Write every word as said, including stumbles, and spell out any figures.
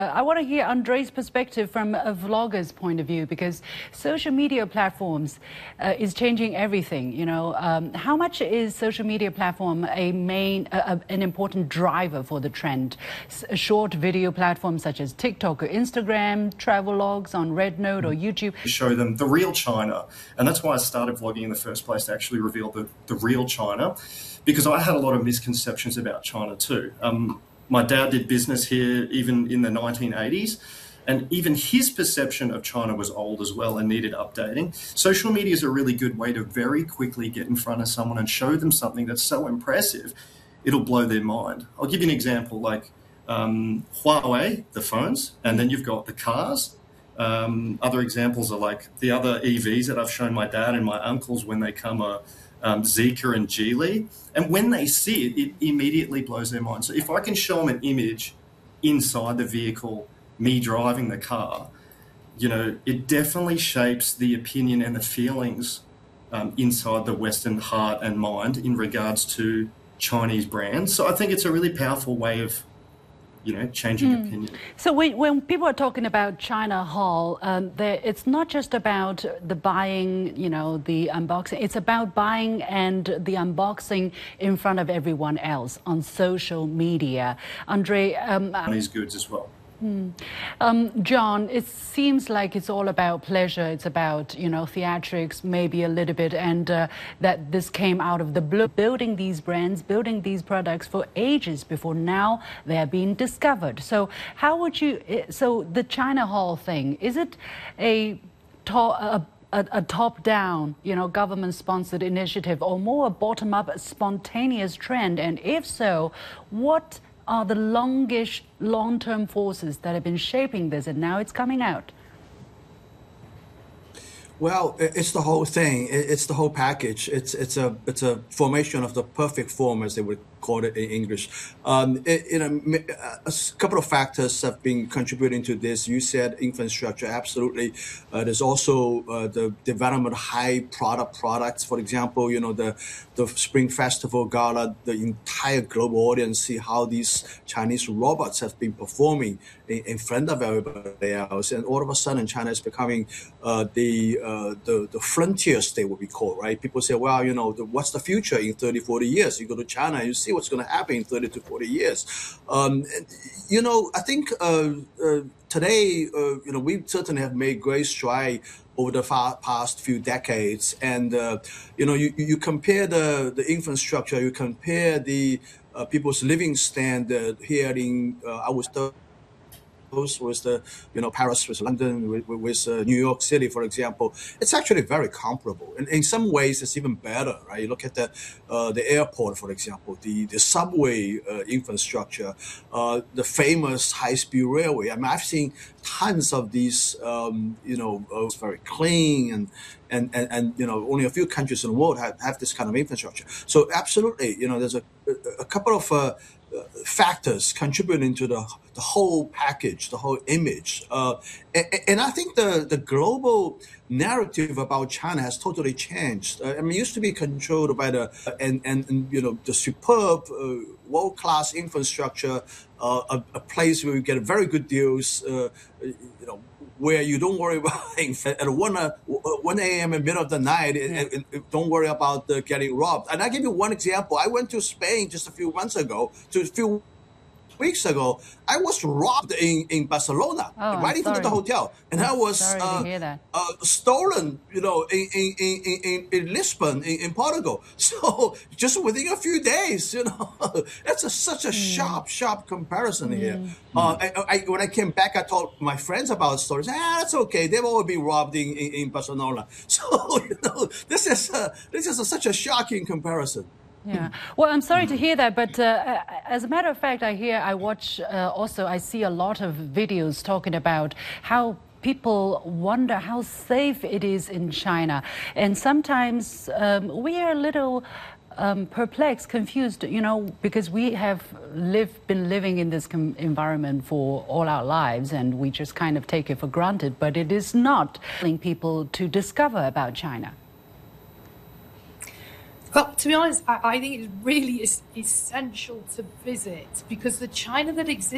I want to hear Andre's perspective from a vlogger's point of view, because social media platforms uh, is changing everything. You know, um, how much is social media platform a main, uh, an important driver for the trend? S short video platforms such as TikTok or Instagram, travel logs on Rednote or YouTube. Show them the real China, and that's why I started vlogging in the first place, to actually reveal the, the real China, because I had a lot of misconceptions about China too. Um, My dad did business here even in the nineteen eighties, and even his perception of China was old as well and needed updating. Social media is a really good way to very quickly get in front of someone and show them something that's so impressive, it'll blow their mind. I'll give you an example, like um, Huawei, the phones, and then you've got the cars. Um, other examples are like the other E Vs that I've shown my dad and my uncles when they come are Um, Zeekr and Geely, and when they see it, it immediately blows their mind. So if I can show them an image inside the vehicle, me driving the car, you know, it definitely shapes the opinion and the feelings um, inside the Western heart and mind in regards to Chinese brands. So I think it's a really powerful way of, you know, changing mm. opinion. So when, when people are talking about China Hall, um, it's not just about the buying, you know, the unboxing. It's about buying and the unboxing in front of everyone else on social media. Andre, um, Chinese goods as well. Hmm. Um, John, it seems like it's all about pleasure. It's about, you know, theatrics, maybe a little bit, and uh, that this came out of the blue. Building these brands, building these products for ages before now they are being discovered. So how would you, so the China Hall thing, is it a, to, a A, a top-down, you know, government-sponsored initiative, or more a bottom-up, spontaneous trend? And if so, what are the longish, long-term forces that have been shaping this, and now it's coming out? Well, it's the whole thing. It's the whole package. It's it's a it's a formation of the perfect form, as they would call it in English. Um, it, you know, a couple of factors have been contributing to this. You said infrastructure, absolutely. Uh, there's also uh, the development of high product products. For example, you know, the the Spring Festival Gala, the entire global audience see how these Chinese robots have been performing in, in front of everybody else, and all of a sudden, China is becoming uh, the uh, the the frontier state, what we call, right? People say, well, you know, the, what's the future in thirty, forty years? You go to China, you see what's going to happen in thirty to forty years. Um, you know, I think uh, uh, today, uh, you know, we certainly have made great stride over the far past few decades. And, uh, you know, you, you compare the, the infrastructure, you compare the uh, people's living standard here in, uh, I was with the, you know, Paris, with London, with, with uh, New York City, for example, it's actually very comparable. And in some ways, it's even better, right? You look at the uh, the airport, for example, the the subway uh, infrastructure, uh, the famous high-speed railway. I mean, I've seen tons of these, um, you know, uh, it's very clean, and, and and and you know, only a few countries in the world have, have this kind of infrastructure. So absolutely, you know, there's a a couple of uh, Uh, factors contributing to the the whole package, the whole image, uh, and, and I think the the global narrative about China has totally changed. Uh, I mean, it used to be controlled by the and and, and you know, the superb uh, world class infrastructure, uh, a, a place where you get very good deals, uh, you know, where you don't worry about at one one a.m. in the middle of the night, yeah. and, and, and don't worry about uh, getting robbed. And I give you one example. I went to Spain just a few months ago, to a few weeks ago. I was robbed in, in Barcelona, oh, right into the hotel. And I'm I was uh, uh, stolen, you know, in, in, in, in, in Lisbon, in, in Portugal. So just within a few days, you know, that's a, such a mm. sharp, sharp comparison mm. here. Uh, I, I, when I came back, I told my friends about stories. Ah, that's okay. They've all been robbed in, in, in Barcelona. So, you know, this is, a, this is a, such a shocking comparison. Yeah. Well, I'm sorry to hear that, but uh, as a matter of fact, I hear, I watch uh, also, I see a lot of videos talking about how people wonder how safe it is in China. And sometimes um, we are a little um, perplexed, confused, you know, because we have lived, been living in this environment for all our lives, and we just kind of take it for granted. But it is not allowing people to discover about China. Well, to be honest, I, I think it really is essential to visit, because the China that exists